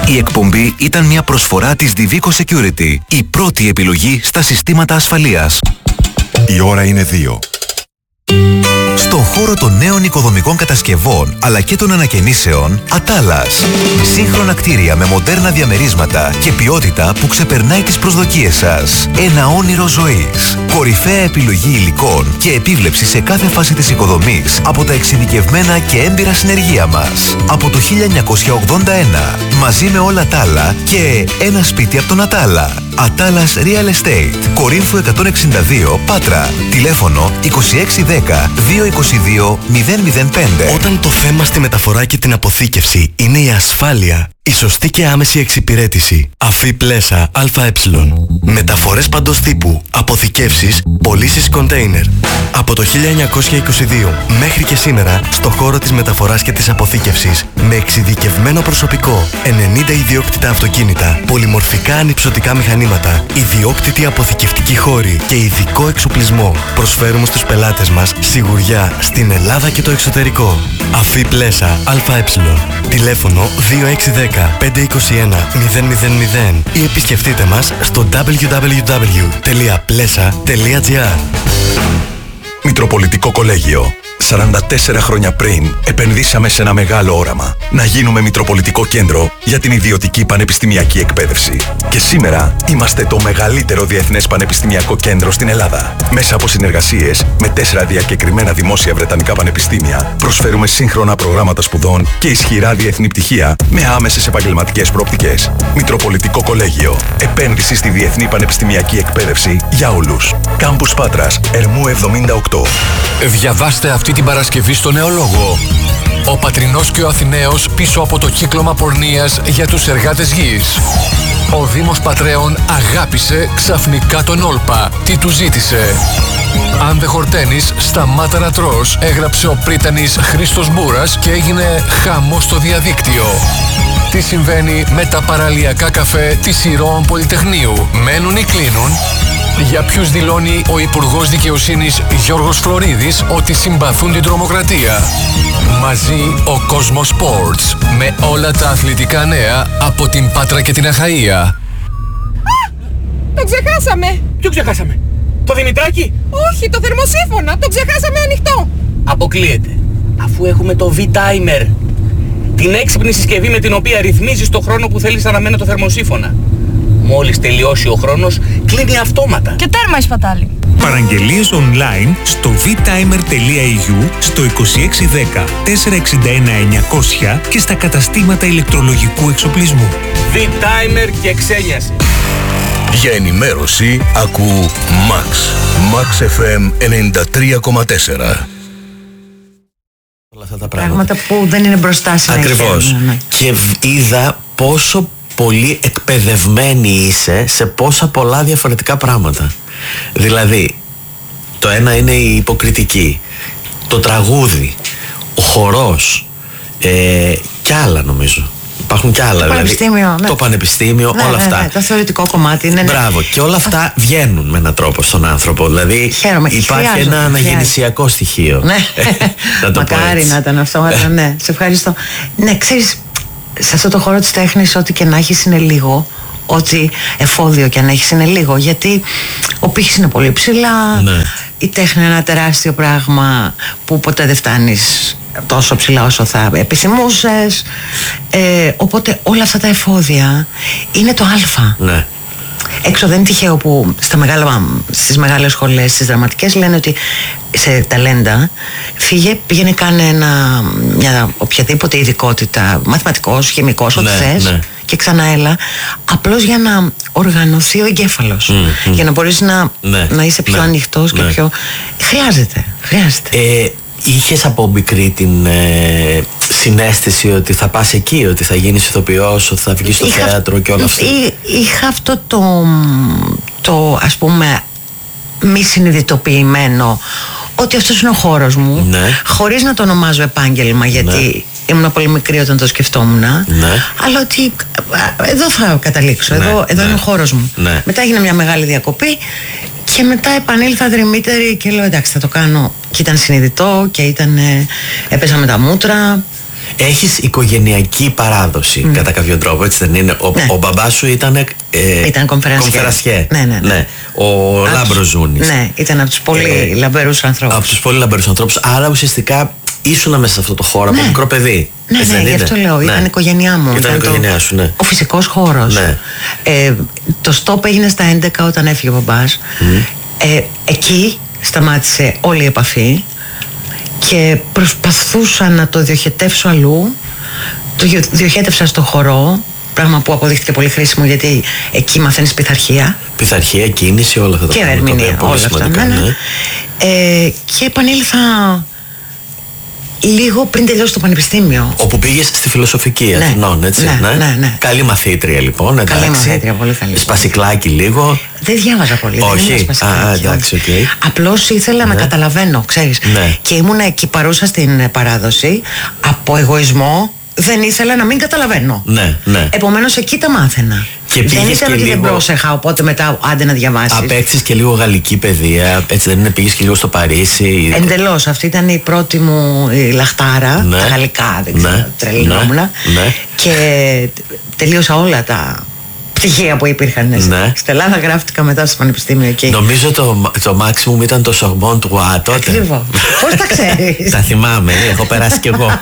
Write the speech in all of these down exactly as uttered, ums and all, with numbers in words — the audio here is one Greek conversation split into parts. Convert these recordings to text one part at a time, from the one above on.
Η εκπομπή ήταν μια προσφορά της Divico Security, η πρώτη επιλογή στα συστήματα ασφαλείας. Η ώρα είναι δύο. Στον χώρο των νέων οικοδομικών κατασκευών αλλά και των ανακαινήσεων, Ατάλας. Σύγχρονα κτίρια με μοντέρνα διαμερίσματα και ποιότητα που ξεπερνάει τις προσδοκίες σας. Ένα όνειρο ζωής. Κορυφαία επιλογή υλικών και επίβλεψη σε κάθε φάση της οικοδομής από τα εξειδικευμένα και έμπειρα συνεργεία μας. Από το χίλια εννιακόσια ογδόντα ένα. Μαζί με όλα τα άλλα και ένα σπίτι από τον Ατάλα. Ατάλας Real Estate. Κορίνθου εκατόν εξήντα δύο, Πάτρα. Τηλέφωνο είκοσι έξι δέκα διακόσια είκοσι δύο μηδέν μηδέν πέντε. Όταν το θέμα στη μεταφορά και την αποθήκευση είναι η ασφάλεια, η σωστή και άμεση εξυπηρέτηση. Αφή Πλέσα ΑΕ. Μεταφορές παντός τύπου, αποθηκεύσεις, πωλήσεις κοντέινερ. Από το χίλια εννιακόσια είκοσι δύο μέχρι και σήμερα, στο χώρο της μεταφοράς και της αποθήκευσης, με εξειδικευμένο προσωπικό, ενενήντα ιδιόκτητα αυτοκίνητα, πολυμορφικά ανυψωτικά μηχανήματα, ιδιόκτητη αποθηκευτική χώρη και ειδικό εξοπλισμό, προσφέρουμε στους πελάτες μας σιγουριά στην Ελλάδα και το εξωτερικό. Αφή Πλέσα ΑΕ. Τηλέφωνο δύο έξι δέκα πέντε είκοσι ένα μηδέν μηδέν μηδέν ή επισκεφτείτε μας στο ντάμπλιου ντάμπλιου ντάμπλιου τελεία πλέσα τελεία τζι άρ. Μητροπολιτικό Κολέγιο. σαράντα τέσσερα χρόνια πριν επενδύσαμε σε ένα μεγάλο όραμα. Να γίνουμε Μητροπολιτικό Κέντρο για την ιδιωτική πανεπιστημιακή εκπαίδευση. Και σήμερα είμαστε το μεγαλύτερο διεθνές πανεπιστημιακό κέντρο στην Ελλάδα. Μέσα από συνεργασίες με τέσσερα διακεκριμένα δημόσια βρετανικά πανεπιστήμια, προσφέρουμε σύγχρονα προγράμματα σπουδών και ισχυρά διεθνή πτυχία με άμεσες επαγγελματικές προοπτικές. Μητροπολιτικό Κολέγιο. Επένδυση στη διεθνή πανεπιστημιακή εκπαίδευση για όλους. Κάμπους Πάτρας, Ερμού εβδομήντα οκτώ. Διαβάστε αυτή την Παρασκευή στο Νεολόγο. Ο Πατρινός και ο Αθηναίος πίσω από το κύκλωμα πορνείας για τους εργάτες γης. Ο Δήμος Πατρέων αγάπησε ξαφνικά τον Όλπα. Τι του ζήτησε? Αν δεν χορταίνεις, σταμάτα να τρως, έγραψε ο πρίτανης Χρήστος Μπούρας και έγινε χαμός στο διαδίκτυο. Τι συμβαίνει με τα παραλιακά καφέ της Ηρώων Πολυτεχνείου? Μένουν ή κλείνουν? Για ποιους δηλώνει ο Υπουργός Δικαιοσύνης Γιώργος Φλωρίδης ότι συμπαθούν την τρομοκρατία? Μαζί ο Κόσμος Sports με όλα τα αθλητικά νέα από την Πάτρα και την Αχαΐα. Α! Το ξεχάσαμε! Ποιο ξεχάσαμε? Το Δημητράκη? Όχι, το θερμοσύφωνα! Το ξεχάσαμε ανοιχτό! Αποκλείεται. Αφού έχουμε το V-Timer. Την έξυπνη συσκευή με την οποία ρυθμίζεις το χρόνο που θέλεις να αναμένει το θερμοσύφωνα. Μόλις τελειώσει ο χρόνος, κλείνει αυτόματα. Και τέρμα η σπατάλη. Παραγγελίες online στο β-timer τελεία ι γιου, στο είκοσι έξι δέκα τετρακόσια εξήντα ένα εννιακόσια και στα καταστήματα ηλεκτρολογικού εξοπλισμού. V-Timer και ξένιαση. Για ενημέρωση, ακού Max. Max εφ εμ ενενήντα τρία κόμμα τέσσερα. Όλα αυτά τα πράγματα. πράγματα που δεν είναι μπροστά συνέχεια. Ακριβώς. Ναι, ναι. Και είδα πόσο πολύ εκπαιδευμένη είσαι σε πόσα πολλά διαφορετικά πράγματα. Δηλαδή, το ένα είναι η υποκριτική, το τραγούδι, ο χορός, ε, κι άλλα νομίζω. Υπάρχουν κι άλλα. Το δηλαδή, πανεπιστήμιο. Ναι. Το πανεπιστήμιο, Ναι, όλα ναι, αυτά. Ναι, το θεωρητικό κομμάτι. Ναι, ναι. Μπράβο. Και όλα αυτά βγαίνουν με έναν τρόπο στον άνθρωπο. Δηλαδή, Χαίρομαι. υπάρχει Χρειάζομαι, ένα αναγεννησιακό στοιχείο. Ναι. Να το πω Μακάρι έτσι. να ήταν αυτό. Ναι, σε ευχαριστώ. Ναι, ξέρεις, σε αυτό το χώρο της τέχνης, ό,τι και να έχεις είναι λίγο. Ό,τι εφόδιο και αν έχεις είναι λίγο. Γιατί ο πύχης είναι πολύ ψηλά. Ναι. Η τέχνη είναι ένα τεράστιο πράγμα που ποτέ δεν φτάνεις τόσο ψηλά όσο θα επιθυμούσες. Ε, οπότε όλα αυτά τα εφόδια είναι το αλφα. Ναι. Έξω δεν είναι τυχαίο που στα μεγάλα, στις μεγάλες σχολές, στις δραματικές λένε ότι σε ταλέντα φύγε, πήγαινε κάνε ένα, μια οποιαδήποτε ειδικότητα, μαθηματικός, χημικός, ό,τι Ναι, θες, ναι. και ξανά έλα, απλώς για να οργανωθεί ο εγκέφαλος, Mm, mm. για να μπορείς να, Ναι, να είσαι πιο ναι, ανοιχτός και ναι. πιο... Χρειάζεται, χρειάζεται. Ε, είχες από μικρή την ε, συναίσθηση ότι θα πας εκεί, ότι θα γίνεις ηθοποιός, ότι θα βγεις στο Είχα- θέατρο και όλα αυτά? Εί- Είχα αυτό το, το ας πούμε μη συνειδητοποιημένο ότι αυτός είναι ο χώρος μου, Ναι. χωρίς να το ονομάζω επάγγελμα, γιατί ήμουν πολύ μικρή όταν το σκεφτόμουν, Ναι. αλλά ότι α, εδώ θα καταλήξω, Ναι, εδώ, εδώ ναι. είναι ο χώρος μου. Ναι. Μετά έγινε μια μεγάλη διακοπή και μετά επανήλθα δρυμύτερη και λέω εντάξει, θα το κάνω. Και ήταν συνειδητό και ήταν, ε, έπαιζα με τα μούτρα. Έχεις οικογενειακή παράδοση mm. κατά κάποιο τρόπο, έτσι δεν είναι? Ο, ναι. ο μπαμπάς σου ήταν, ε, ήταν κομφερασιέ. Ναι, ναι, ναι. ναι. Ο Λάμπρος Ζούνης. Ναι, ήταν από τους πολύ ε, λαμπερούς ανθρώπους. Από τους πολύ λαμπερούς ανθρώπους. Άρα ουσιαστικά ήσουν μέσα σε αυτό το χώρο, ναι. από μικρό παιδί. Ναι, έτσι ναι, δεν γι' αυτό λέω. Ναι. Ήταν η οικογένειά μου. Ήταν, ήταν η οικογένειά σου, ναι. Ο φυσικός χώρος. Ναι. Ε, το stop έγινε στα έντεκα όταν έφυγε ο μπαμπάς. Mm. Ε, εκεί σταμάτησε όλη η επαφή και προσπαθούσα να το διοχετεύσω αλλού. Το διοχέτευσα στο χορό, πράγμα που αποδείχθηκε πολύ χρήσιμο γιατί εκεί μαθαίνεις πειθαρχία. Πειθαρχία, κίνηση, όλα αυτά τα πράγματα. Και ερμηνεία, όλα αυτά. Ναι, ναι. Ναι. Ε, και επανήλθα λίγο πριν τελειώσει το πανεπιστήμιο. Όπου πήγες στη φιλοσοφική, ναι, Αθηνών, έτσι. Ναι, ναι, ναι, ναι. Καλή μαθήτρια λοιπόν, εντάξει. Καλή μαθήτρια, πολύ καλή. Σπασικλάκι λίγο. Δεν διάβαζα πολύ. Όχι. Δεν Α, εντάξει, οκ. Okay. Απλώς ήθελα ναι. να καταλαβαίνω, ξέρεις. Ναι. Και ήμουν εκεί παρούσα στην παράδοση από εγωισμό. Δεν ήθελα να μην καταλαβαίνω. Ναι, ναι. Επομένως εκεί τα μάθαινα. Και δεν ήταν ότι λίγο... δεν πρόσεχα, οπότε μετά άντε να διαβάσεις. Απέκτησες και λίγο γαλλική παιδεία, έτσι δεν είναι? Πήγες και λίγο στο Παρίσι. Εντελώς, αυτή ήταν η πρώτη μου η λαχτάρα. Ναι. Τα γαλλικά, δεν ξέρω, ναι. τρελινόμουν. Ναι. Ναι. Και τελείωσα όλα τα πτυχία που υπήρχαν. Ναι. Στην Ελλάδα γράφτηκα μετά στο πανεπιστήμιο εκεί. Νομίζω το, το maximum ήταν το Sorbonne του Γουά τότε. Ακριβώς. Πώς τα ξέρεις? Τα θυμάμαι, έχω περάσει κι εγώ.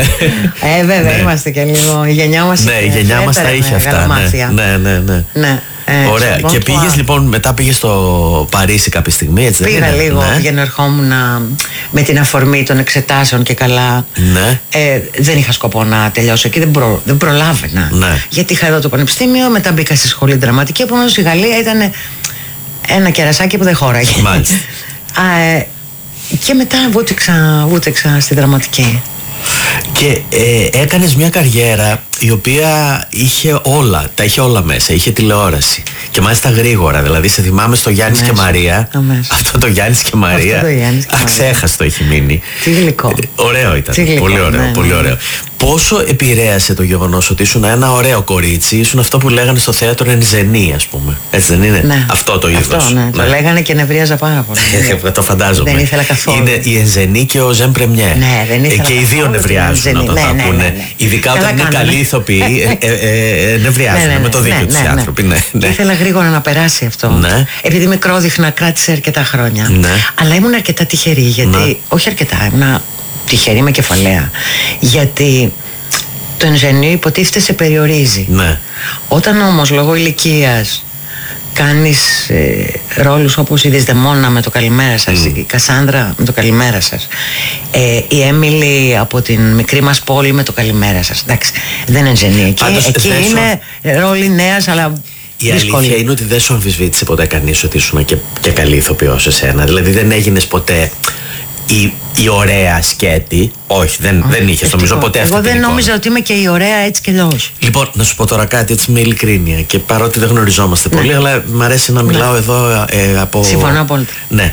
Ε, βέβαια, ναι. είμαστε και λίγο. Η γενιά μας, ναι, η γενιά μας τα είχε αυτά. Ναι, ναι, ναι. ναι. ναι. Ε, ωραία. Και πήγες λοιπόν, μετά πήγες στο Παρίσι κάποια στιγμή, έτσι? Πήγα δεν λίγο, ναι. πήγαινε ερχόμουν με την αφορμή των εξετάσεων και καλά. Ναι. Ε, δεν είχα σκοπό να τελειώσω εκεί, δεν, προ, δεν προλάβαινα. Ναι. Γιατί είχα εδώ το πανεπιστήμιο, μετά μπήκα στη σχολή δραματική, επομένως η Γαλλία ήταν ένα κερασάκι που δεν χώραγε. Μάλιστα. ε, και μετά βούτυξα, βούτυξα στη δραματική. Και ε, έκανες μια καριέρα η οποία είχε όλα, τα είχε όλα μέσα, είχε τηλεόραση και μάλιστα γρήγορα, δηλαδή σε θυμάμαι στο Γιάννης και Μαρία. Αμέσως. Αυτό το Γιάννης και Μαρία, αξέχαστο έχει μείνει. Τι γλυκό. Ε, ωραίο ήταν, Τι γλυκό, πολύ ωραίο, ναι, πολύ ναι. ωραίο. Πόσο επηρέασε το γεγονός ότι ήσουν ένα ωραίο κορίτσι, ήσουν αυτό που λέγανε στο θέατρο ενζενή, ας πούμε, έτσι δεν είναι? Ναι. Αυτό το είδος. Αυτό, ναι. Ναι. Το λέγανε και νευρίαζα πάρα πολύ. Το φαντάζομαι. Δεν ήθελα καθόλου. Είναι η ενζενή και ο Ζεν Πρεμιέ. Ναι, δεν ήθελα. Και οι δύο νευριάζουν όταν ναι, τα ναι, ακούνε. ναι, ναι. Ειδικά όταν είναι καλοί ηθοποιοί, ε, ε, ε, νευριάζουν ναι, ναι, ναι, με το δίκιο ναι, τους ναι, οι ναι. άνθρωποι. Ναι, ναι. Ήθελα γρήγορα να περάσει αυτό. Ναι. Επειδή μικρόδειχνα κράτησε αρκετά χρόνια. Ναι. Αλλά ήμουν αρκετά τυχερή. Γιατί, ναι. όχι αρκετά, ήμουν τυχερή με κεφαλαία. Γιατί το ενζενή υποτίθεται σε περιορίζει. Ναι. Όταν όμως λόγω ηλικίας κάνεις ε, ρόλους όπως η Δυσδαιμόνα με το καλημέρα σας, mm. η Κασάνδρα με το καλημέρα σας, ε, η Έμιλη από την μικρή μας πόλη με το καλημέρα σας, εντάξει, δεν είναι ενζενή εκεί, εκεί είναι ρόλοι νέας αλλά η δύσκολη. Αλήθεια είναι ότι δεν σου αμφισβήτησε ποτέ κανείς ότι ήσουν και, και καλή ηθοποιός εσένα, δηλαδή δεν έγινες ποτέ η, η ωραία σκέτη. Όχι, δεν, δεν είχε νομίζω ποτέ αυτή. Εγώ δεν νόμιζα ότι είμαι και η ωραία έτσι και αλλιώς. Λοιπόν, να σου πω τώρα κάτι έτσι με ειλικρίνεια και παρότι δεν γνωριζόμαστε ναι. πολύ, αλλά μου αρέσει να μιλάω ναι. εδώ ε, από. Συμφωνώ απόλυτα. Ναι.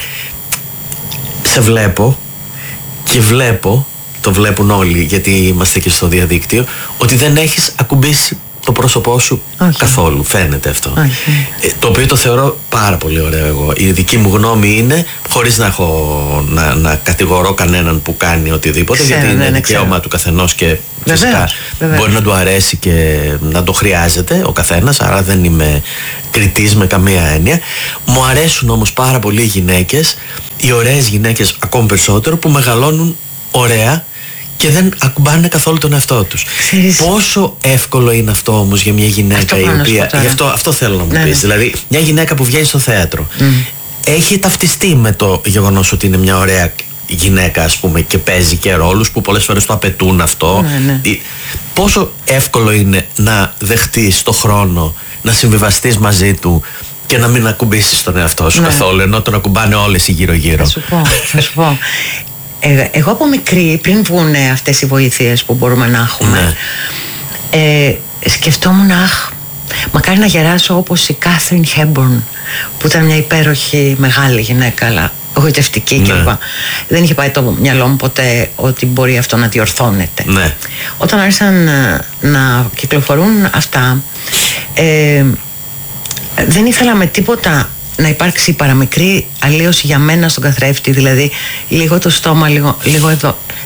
Σε βλέπω και βλέπω, το βλέπουν όλοι γιατί είμαστε και στο διαδίκτυο, ότι δεν έχεις ακουμπήσει το πρόσωπό σου όχι. καθόλου. Φαίνεται αυτό. Ε, το οποίο το θεωρώ πάρα πολύ ωραίο εγώ. Η δική μου γνώμη είναι, χωρίς να, έχω, να, να κατηγορώ κανέναν που κάνει οτιδήποτε, ξέρω, γιατί είναι δικαίωμα του καθενός και φυσικά βεβαίως, βεβαίως. μπορεί να του αρέσει και να το χρειάζεται ο καθένας, άρα δεν είμαι κριτής με καμία έννοια. Μου αρέσουν όμως πάρα πολύ οι γυναίκες, οι ωραίες γυναίκες ακόμη περισσότερο, που μεγαλώνουν ωραία και δεν ακουμπάνε καθόλου τον εαυτό τους. Ξέρεις. Πόσο εύκολο είναι αυτό όμως για μια γυναίκα η οποία. Γι' αυτό, αυτό θέλω να μου ναι, πεις. Ναι. Δηλαδή, μια γυναίκα που βγαίνει στο θέατρο mm. έχει ταυτιστεί με το γεγονός ότι είναι μια ωραία γυναίκα, ας πούμε, και παίζει και ρόλους που πολλές φορές το απαιτούν αυτό. Ναι, ναι. Πόσο εύκολο είναι να δεχτείς το χρόνο, να συμβιβαστείς μαζί του και να μην ακουμπήσεις τον εαυτό σου ναι. καθόλου, ενώ τον ακουμπάνε όλες οι γύρω-γύρω. Θα σου πω, θα σου πω. Ε, εγώ από μικρή, πριν βγουν αυτές οι βοήθειες που μπορούμε να έχουμε, ναι. ε, σκεφτόμουν, αχ, μακάρι να γεράσω όπως η Κάθριν Χέμπορν, που ήταν μια υπέροχη μεγάλη γυναίκα, αλλά εγωιτευτική ναι. κλπ. Δεν είχε πάει το μυαλό μου ποτέ ότι μπορεί αυτό να διορθώνεται. Ναι. Όταν άρχισαν να, να κυκλοφορούν αυτά, ε, δεν ήθελα με τίποτα να υπάρξει η παραμικρή αλλίωση για μένα στον καθρέφτη, δηλαδή λίγο το στόμα, λίγο, λίγο εδώ.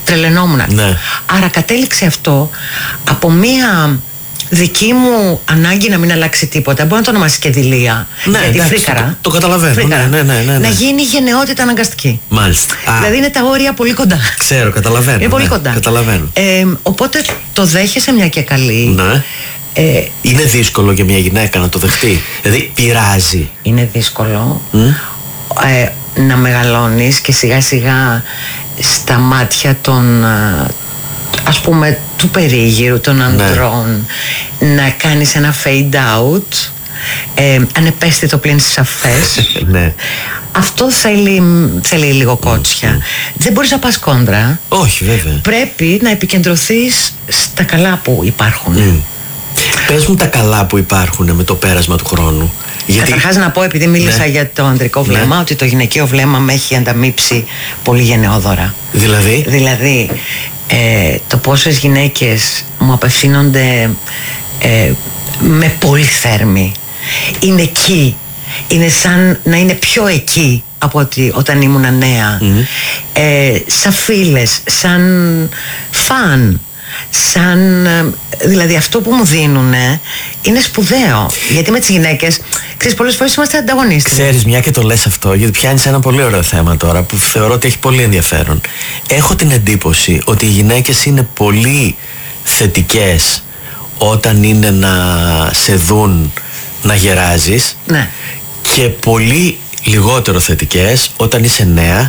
τρελαινόμουν. Ναι. Άρα κατέληξε αυτό από μία δική μου ανάγκη να μην αλλάξει τίποτα. Μπορεί να το ονομάσει και δειλία. Ναι, γιατί εντάξει, φρίκαρα. Το, το καταλαβαίνω. Φρίκαρα. Ναι, ναι, ναι, ναι. Να γίνει γενναιότητα αναγκαστική. Μάλιστα. Α, Δηλαδή είναι τα όρια πολύ κοντά. ξέρω, καταλαβαίνω. Είναι πολύ ναι, κοντά. Καταλαβαίνω. Ε, οπότε το δέχεσαι μια και καλή. Ναι. Ε, Είναι δύσκολο για μια γυναίκα να το δεχτεί. Δηλαδή πειράζει. είναι δύσκολο Mm? ε, να μεγαλώνεις και σιγά σιγά στα μάτια των ε, ας πούμε του περίγυρου των ανδρών να κάνεις ένα fade out ε, ανεπαίσθητο πλην σαφές. Ναι. Αυτό θέλει, θέλει λίγο κότσια. Δεν μπορείς να πας κόντρα. Όχι, βέβαια. Πρέπει να επικεντρωθείς στα καλά που υπάρχουν. Mm. Πες μου τα καλά που υπάρχουν με το πέρασμα του χρόνου. Γιατί... Καταρχάς να πω, επειδή μίλησα Ναι. για το ανδρικό βλέμμα, Ναι. ότι το γυναικείο βλέμμα με έχει ανταμείψει πολύ γενναιόδωρα. Δηλαδή. Δηλαδή, ε, το πόσες γυναίκες μου απευθύνονται ε, με πολύ θέρμη. Είναι εκεί. Είναι σαν να είναι πιο εκεί από ότι όταν ήμουν νέα. Mm. Ε, σαν φίλες, σαν φαν. Σαν, δηλαδή αυτό που μου δίνουν είναι σπουδαίο. Γιατί με τις γυναίκες, ξέρεις, πολλές φορές είμαστε ανταγωνίστες. Ξέρεις, μια και το λες αυτό, γιατί πιάνεις ένα πολύ ωραίο θέμα τώρα που θεωρώ ότι έχει πολύ ενδιαφέρον. Έχω την εντύπωση ότι οι γυναίκες είναι πολύ θετικές όταν είναι να σε δουν να γεράζεις, Ναι. και πολύ λιγότερο θετικές όταν είσαι νέα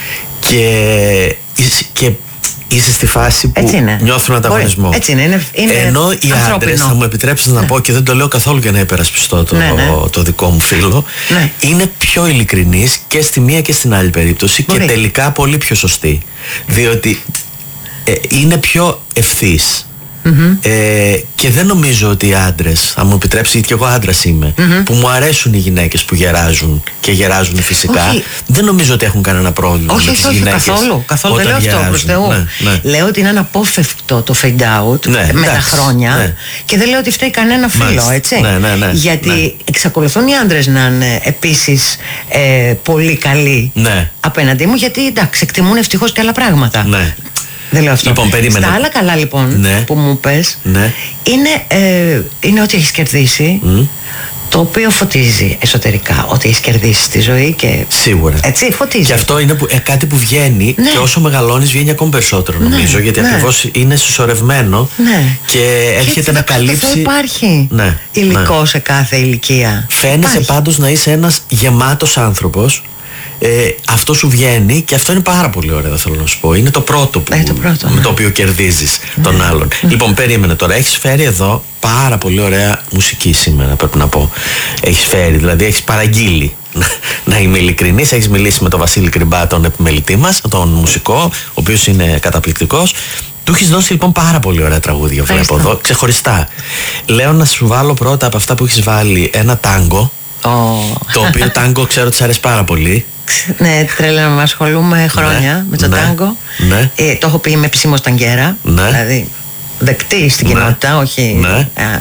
και, και είσαι στη φάση που Έτσι είναι. νιώθουν ανταγωνισμό. Μπορεί. Έτσι είναι. Είναι, είναι Ενώ οι ανθρώπινο. άντρες, θα μου επιτρέψεις να πω, και δεν το λέω καθόλου για να υπερασπιστώ το, Ναι, ναι. το δικό μου φίλο, Ναι. είναι πιο ειλικρινείς και στη μία και στην άλλη περίπτωση. Μπορεί. Και τελικά πολύ πιο σωστοί. Διότι ε, είναι πιο ευθύς. Mm-hmm. Ε, και δεν νομίζω ότι οι άντρες, θα μου επιτρέψει, γιατί και εγώ άντρας είμαι, mm-hmm. που μου αρέσουν οι γυναίκες που γεράζουν και γεράζουν φυσικά, Όχι. δεν νομίζω ότι έχουν κανένα πρόβλημα Όχι, με όχι, τις όχι, γυναίκες καθόλου. Καθόλου δεν λέω όταν αυτό προς γεράζουν. Θεού. Ναι, ναι. Λέω ότι είναι αναπόφευκτο το fade out Ναι, με τα εντάξει, χρόνια ναι. και δεν λέω ότι φταίει κανένα φίλο, Μάλιστα. έτσι. Ναι, ναι, ναι, Γιατί ναι. εξακολουθούν οι άντρες να είναι επίσης ε, πολύ καλοί Ναι. απέναντί μου, γιατί εντάξει, εκτιμούν ευτυχώς και άλλα πράγματα. Ναι. Δεν λέω αυτό. Λοιπόν, περίμενε. Στα άλλα καλά λοιπόν Ναι. που μου πες, Ναι. είναι, ε, είναι ότι έχεις κερδίσει, Mm. το οποίο φωτίζει εσωτερικά, ότι έχεις κερδίσει τη ζωή και Σίγουρα. έτσι φωτίζει. Και αυτό είναι που, ε, κάτι που βγαίνει, Ναι. και όσο μεγαλώνεις βγαίνει ακόμη περισσότερο, νομίζω, Ναι, γιατί ναι. ακριβώς είναι συσσωρευμένο Ναι. και έρχεται να καλύψει. Αυτό υπάρχει Ναι, υλικό ναι. σε κάθε ηλικία. Φαίνεσαι Υπάρχει. πάντως να είσαι ένας γεμάτος άνθρωπος. Ε, αυτό σου βγαίνει και αυτό είναι πάρα πολύ ωραίο, θέλω να σου πω. Είναι το πρώτο, που, Ε, το πρώτο, με ναι. το οποίο κερδίζεις τον άλλον. Λοιπόν, περίμενε τώρα. Έχεις φέρει εδώ πάρα πολύ ωραία μουσική σήμερα, πρέπει να πω. Έχεις φέρει, δηλαδή έχεις παραγγείλει. Να είμαι ειλικρινής, έχεις μιλήσει με τον Βασίλη Κρυμπά, τον επιμελητή μας, τον μουσικό, ο οποίος είναι καταπληκτικός. Του έχεις δώσει λοιπόν πάρα πολύ ωραία τραγούδια, βλέπω Ευχαριστώ. εδώ, ξεχωριστά. Λέω να σου βάλω πρώτα από αυτά που έχεις βάλει ένα τάγκο. Oh. Το οποίο τάγκο ξέρω ότι σ' αρέσει πάρα πολύ. Ναι, τρέλα, με ασχολούμαι χρόνια Ναι, με το ναι, τάγκο. ναι. Ε, το έχω πει, είμαι επισήμως ταγκέρα. Ναι. Δηλαδή δεκτή στην Ναι. κοινότητα, όχι Ναι. α,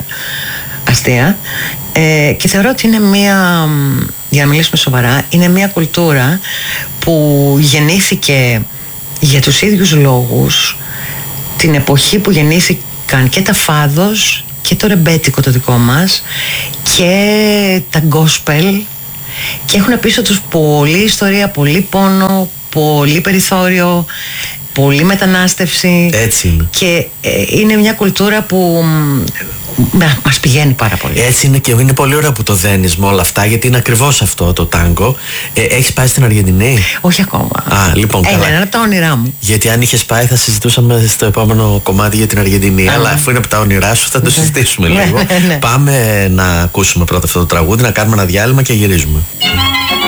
αστεία. Ε, και θεωρώ ότι είναι μια, για να μιλήσουμε σοβαρά, είναι μια κουλτούρα που γεννήθηκε για τους ίδιους λόγους την εποχή που γεννήθηκαν και τα φάδος και το ρεμπέτικο το δικό μας και τα gospel, και έχουν πίσω τους πολλή ιστορία, πολύ πόνο, πολύ περιθώριο, πολύ μετανάστευση. Έτσι είναι. Και ε, είναι μια κουλτούρα που μ, μας πηγαίνει πάρα πολύ. Έτσι είναι, και είναι πολύ ωραίο που το δένεις με όλα αυτά, γιατί είναι ακριβώς αυτό το τάγκο. Ε, έχεις πάει στην Αργεντινή? Όχι ακόμα. Α, λοιπόν, Ένα, καλά. ένα από τα όνειρά μου. Γιατί αν είχες πάει θα συζητούσαμε στο επόμενο κομμάτι για την Αργεντινή. Α, αλλά ναι. αφού είναι από τα όνειρά σου θα το συζητήσουμε Ναι, λίγο. ναι, ναι. Πάμε να ακούσουμε πρώτα αυτό το τραγούδι, να κάνουμε ένα διάλειμμα και γυρίζουμε.